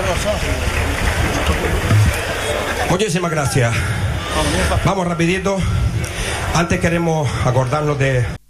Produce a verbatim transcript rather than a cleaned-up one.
Muchísimas gracias. Vamos rapidito. Antes queremos acordarnos de